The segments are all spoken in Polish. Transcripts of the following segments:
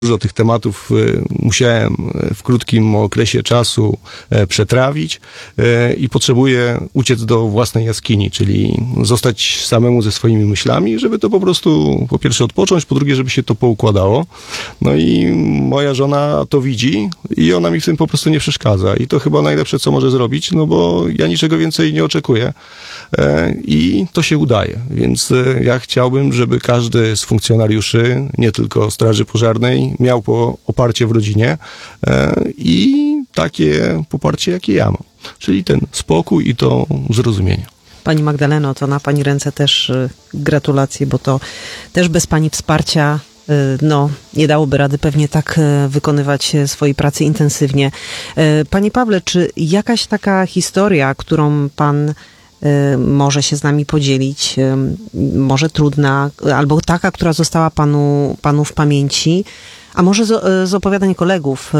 Dużo tych tematów musiałem w krótkim okresie czasu przetrawić i potrzebuję uciec do własnej jaskini, czyli zostać samemu ze swoimi myślami, żeby to po prostu po pierwsze odpocząć, po drugie, żeby się to poukładało. No i moja żona to widzi i ona mi w tym po prostu nie przeszkadza. I to chyba najlepsze, co może zrobić, no bo ja niczego więcej nie oczekuję i to się udaje. Więc ja chciałbym, żeby każdy z funkcjonariuszy, nie tylko Straży Pożarnej, miał oparcie w rodzinie i takie poparcie, jakie ja mam. Czyli ten spokój i to zrozumienie. Pani Magdaleno, to na pani ręce też gratulacje, bo to też bez pani wsparcia nie dałoby rady pewnie tak wykonywać swojej pracy intensywnie. Panie Pawle, czy jakaś taka historia, którą pan może się z nami podzielić, może trudna, albo taka, która została panu w pamięci, a może z opowiadań kolegów,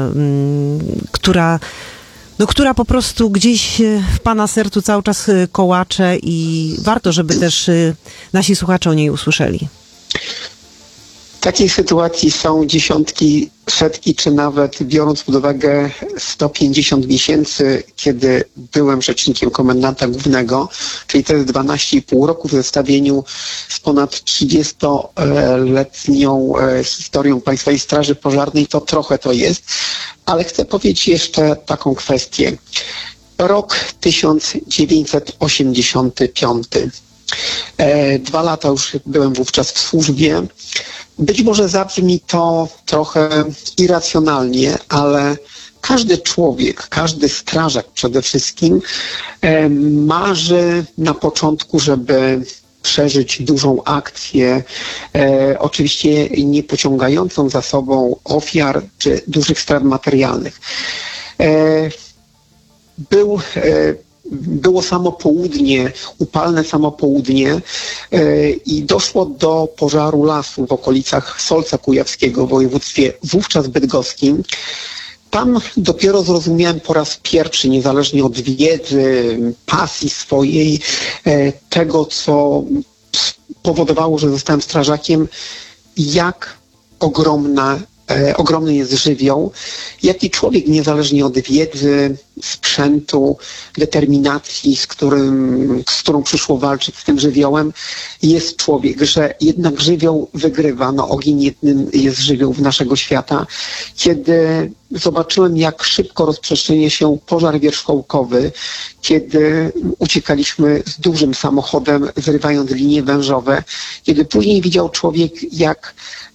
która po prostu gdzieś w pana sercu cały czas kołacze i warto, żeby też nasi słuchacze o niej usłyszeli. Takich sytuacji są dziesiątki, setki, czy nawet biorąc pod uwagę 150 miesięcy, kiedy byłem rzecznikiem komendanta głównego, czyli to jest 12,5 roku w zestawieniu z ponad 30-letnią historią Państwowej Straży Pożarnej, to trochę to jest. Ale chcę powiedzieć jeszcze taką kwestię. Rok 1985. 2 lata już byłem wówczas w służbie. Być może zabrzmi to trochę irracjonalnie, ale każdy człowiek, każdy strażak przede wszystkim marzy na początku, żeby przeżyć dużą akcję, oczywiście nie pociągającą za sobą ofiar czy dużych strat materialnych. Było samo południe, upalne samo południe i doszło do pożaru lasu w okolicach Solca Kujawskiego w województwie wówczas bydgoskim. Tam dopiero zrozumiałem po raz pierwszy, niezależnie od wiedzy, pasji swojej, tego, co powodowało, że zostałem strażakiem, jak ogromny jest żywioł, jaki człowiek niezależnie od wiedzy, sprzętu, determinacji, z którą przyszło walczyć z tym żywiołem, jest człowiek, że jednak żywioł wygrywa. No, ogień jednym jest żywioł w naszego świata. Kiedy zobaczyłem, jak szybko rozprzestrzenia się pożar wierzchołkowy, kiedy uciekaliśmy z dużym samochodem, zrywając linie wężowe, kiedy później widział człowiek, jak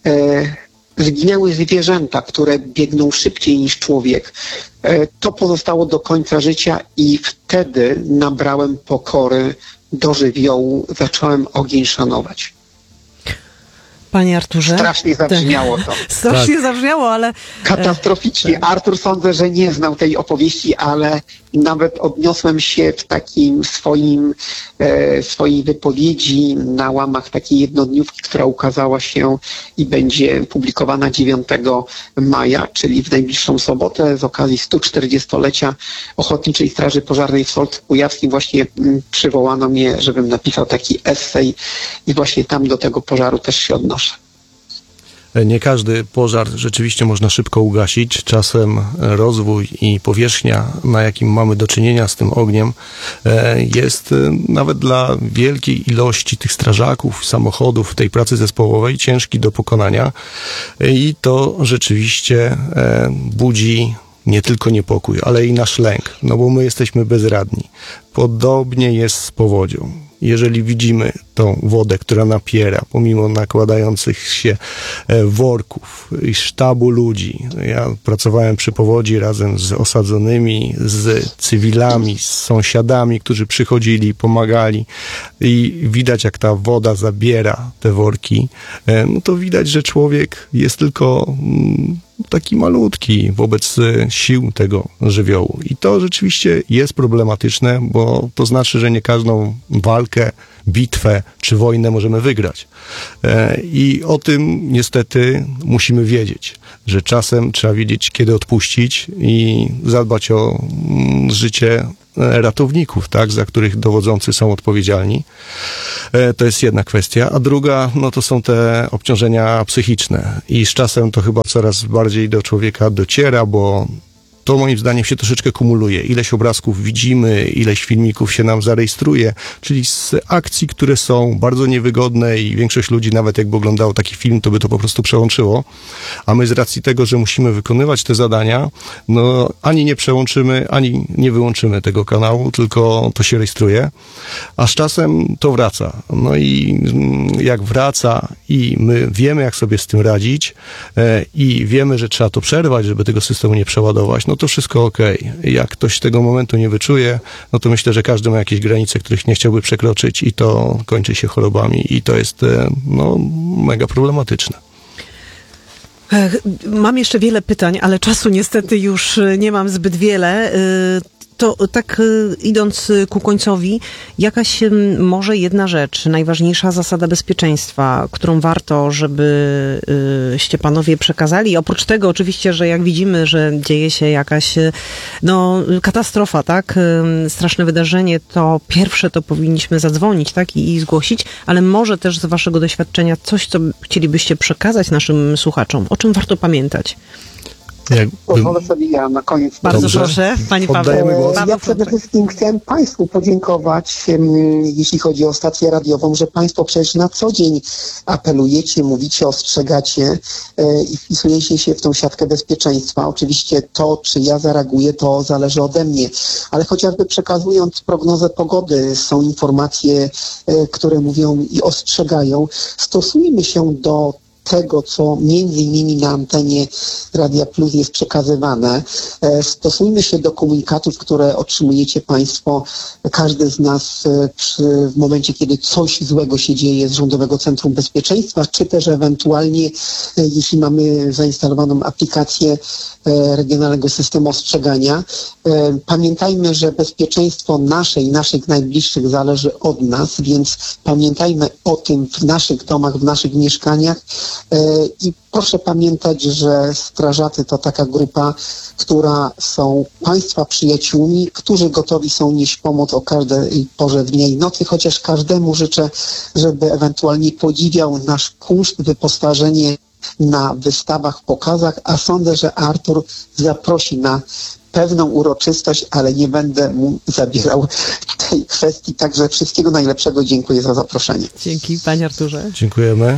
zginęły zwierzęta, które biegną szybciej niż człowiek. To pozostało do końca życia i wtedy nabrałem pokory do żywiołu, zacząłem ogień szanować. Panie Arturze? Strasznie zabrzmiało to. Strasznie zabrzmiało, ale... Katastroficznie. Artur sądzę, że nie znał tej opowieści, ale nawet odniosłem się w takim swojej wypowiedzi na łamach takiej jednodniówki, która ukazała się i będzie publikowana 9 maja, czyli w najbliższą sobotę z okazji 140-lecia Ochotniczej Straży Pożarnej w Solcu Kujawskim. Właśnie przywołano mnie, żebym napisał taki esej i właśnie tam do tego pożaru też się odnoszę. Nie każdy pożar rzeczywiście można szybko ugasić. Czasem rozwój i powierzchnia, na jakim mamy do czynienia z tym ogniem, jest nawet dla wielkiej ilości tych strażaków, samochodów, tej pracy zespołowej ciężki do pokonania. I to rzeczywiście budzi nie tylko niepokój, ale i nasz lęk, no bo my jesteśmy bezradni. Podobnie jest z powodzią. Jeżeli widzimy tą wodę, która napiera, pomimo nakładających się worków i sztabu ludzi. Ja pracowałem przy powodzi razem z osadzonymi, z cywilami, z sąsiadami, którzy przychodzili, pomagali i widać, jak ta woda zabiera te worki, no to widać, że człowiek jest tylko taki malutki wobec sił tego żywiołu. I to rzeczywiście jest problematyczne, bo to znaczy, że nie każdą walkę bitwę czy wojnę możemy wygrać. I o tym niestety musimy wiedzieć, że czasem trzeba wiedzieć, kiedy odpuścić i zadbać o życie ratowników, tak, za których dowodzący są odpowiedzialni. To jest jedna kwestia. A druga, no to są te obciążenia psychiczne. I z czasem to chyba coraz bardziej do człowieka dociera, bo to moim zdaniem się troszeczkę kumuluje. Ileś obrazków widzimy, ileś filmików się nam zarejestruje, czyli z akcji, które są bardzo niewygodne i większość ludzi nawet jakby oglądało taki film, to by to po prostu przełączyło. A my z racji tego, że musimy wykonywać te zadania, no ani nie przełączymy, ani nie wyłączymy tego kanału, tylko to się rejestruje. A z czasem to wraca. No i jak wraca i my wiemy, jak sobie z tym radzić i wiemy, że trzeba to przerwać, żeby tego systemu nie przeładować, no to wszystko okej. Jak ktoś tego momentu nie wyczuje, no to myślę, że każdy ma jakieś granice, których nie chciałby przekroczyć i to kończy się chorobami i to jest no, mega problematyczne. Mam jeszcze wiele pytań, ale czasu niestety już nie mam zbyt wiele. To tak idąc ku końcowi, jakaś może jedna rzecz, najważniejsza zasada bezpieczeństwa, którą warto, żebyście panowie przekazali. Oprócz tego oczywiście, że jak widzimy, że dzieje się jakaś no, katastrofa, tak, straszne wydarzenie, to pierwsze to powinniśmy zadzwonić, tak, i zgłosić, ale może też z waszego doświadczenia coś, co chcielibyście przekazać naszym słuchaczom, o czym warto pamiętać. Pozwolę sobie ja na koniec. Bardzo proszę, Pani Paweł. Ja przede wszystkim chciałem Państwu podziękować, jeśli chodzi o stację radiową, że Państwo przecież na co dzień apelujecie, mówicie, ostrzegacie i wpisujecie się w tą siatkę bezpieczeństwa. Oczywiście to, czy ja zareaguję, to zależy ode mnie, ale chociażby przekazując prognozę pogody, są informacje, które mówią i ostrzegają. Stosujmy się do tego, co między innymi na antenie Radia Plus jest przekazywane. Stosujmy się do komunikatów, które otrzymujecie Państwo, każdy z nas w momencie, kiedy coś złego się dzieje z Rządowego Centrum Bezpieczeństwa, czy też ewentualnie, jeśli mamy zainstalowaną aplikację Regionalnego Systemu Ostrzegania. Pamiętajmy, że bezpieczeństwo nasze i naszych najbliższych zależy od nas, więc pamiętajmy o tym w naszych domach, w naszych mieszkaniach i proszę pamiętać, że strażacy to taka grupa, która są Państwa przyjaciółmi, którzy gotowi są nieść pomoc o każdej porze dnia i nocy, chociaż każdemu życzę, żeby ewentualnie podziwiał nasz kunszt, wyposażenie na wystawach, pokazach, a sądzę, że Artur zaprosi na pewną uroczystość, ale nie będę mu zabierał tej kwestii. Także wszystkiego najlepszego. Dziękuję za zaproszenie. Dzięki, Panie Arturze. Dziękujemy.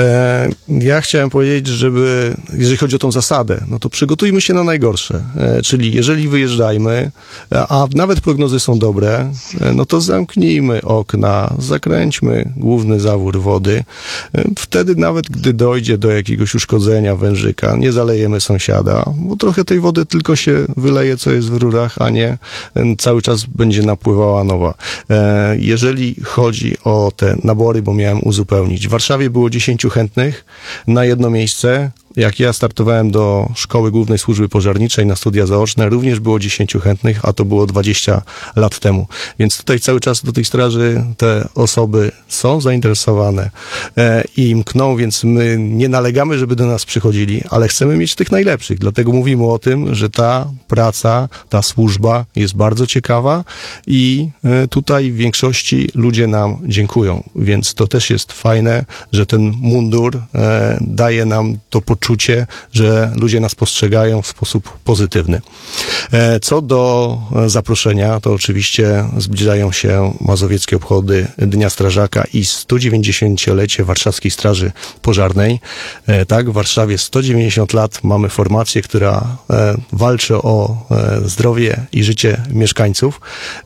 Ja chciałem powiedzieć, jeżeli chodzi o tą zasadę, no to przygotujmy się na najgorsze. Czyli jeżeli wyjeżdżajmy, a nawet prognozy są dobre, no to zamknijmy okna, zakręćmy główny zawór wody. Wtedy nawet gdy dojdzie do jakiegoś uszkodzenia wężyka, nie zalejemy sąsiada, bo trochę tej wody tylko się wyleje, co jest w rurach, a nie cały czas będzie napływała nowa. Jeżeli chodzi o te nabory, bo miałem uzupełnić. W Warszawie było 10 chętnych na jedno miejsce. Jak ja startowałem do Szkoły Głównej Służby Pożarniczej na studia zaoczne, również było 10 chętnych, a to było 20 lat temu. Więc tutaj cały czas do tej straży te osoby są zainteresowane i mkną, więc my nie nalegamy, żeby do nas przychodzili, ale chcemy mieć tych najlepszych. Dlatego mówimy o tym, że ta praca, ta służba jest bardzo ciekawa i tutaj w większości ludzie nam dziękują. Więc to też jest fajne, że ten mundur daje nam to poczucie, że ludzie nas postrzegają w sposób pozytywny. Co do zaproszenia, to oczywiście zbliżają się mazowieckie obchody Dnia Strażaka i 190-lecie Warszawskiej Straży Pożarnej. Tak, w Warszawie 190 lat mamy formację, która walczy o zdrowie i życie mieszkańców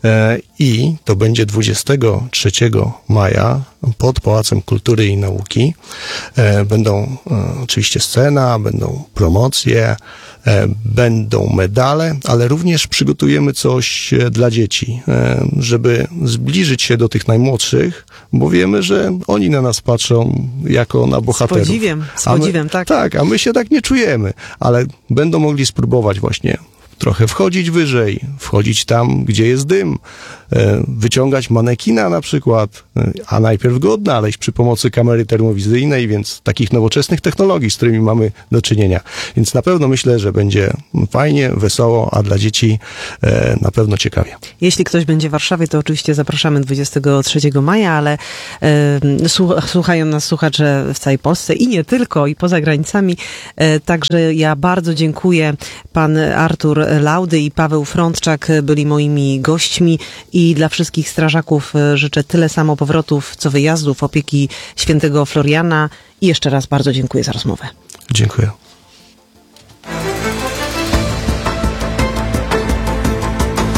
i to będzie 23 maja pod Pałacem Kultury i Nauki. Będą oczywiście scena, będą promocje, będą medale, ale również przygotujemy coś dla dzieci, żeby zbliżyć się do tych najmłodszych, bo wiemy, że oni na nas patrzą jako na bohaterów. Z podziwiem, tak. Tak, a my się tak nie czujemy, ale będą mogli spróbować właśnie trochę wchodzić wyżej, wchodzić tam, gdzie jest dym, wyciągać manekina na przykład, a najpierw go odnaleźć przy pomocy kamery termowizyjnej, więc takich nowoczesnych technologii, z którymi mamy do czynienia. Więc na pewno myślę, że będzie fajnie, wesoło, a dla dzieci na pewno ciekawie. Jeśli ktoś będzie w Warszawie, to oczywiście zapraszamy 23 maja, ale słuchają nas słuchacze w całej Polsce i nie tylko, i poza granicami. Także ja bardzo dziękuję. Pan Artur Laudy i Paweł Frądczak byli moimi gośćmi i dla wszystkich strażaków życzę tyle samo powrotów, co wyjazdów, opieki świętego Floriana i jeszcze raz bardzo dziękuję za rozmowę. Dziękuję.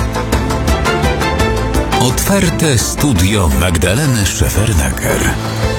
Otwarte studio Magdaleny Szefernaker.